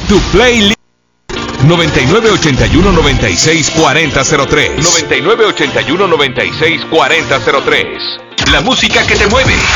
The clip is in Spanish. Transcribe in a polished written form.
Tu playlist 9981-964003. 9981-964003. La música que te mueve.